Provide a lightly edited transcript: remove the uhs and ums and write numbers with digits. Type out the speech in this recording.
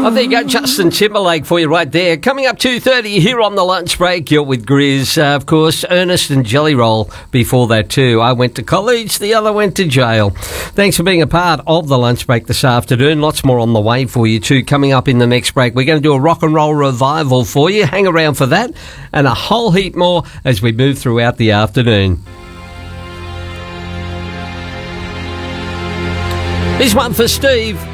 Oh, there you go, Justin Timberlake for you right there. Coming up 2:30 here on the lunch break. You're with Grizz, of course. Ernest and Jelly Roll before that too. I went to college, the other went to jail. Thanks for being a part of the lunch break this afternoon. Lots more on the way for you too. Coming up in the next break, we're going to do a rock and roll revival for you. Hang around for that and a whole heap more as we move throughout the afternoon. Here's one for Steve.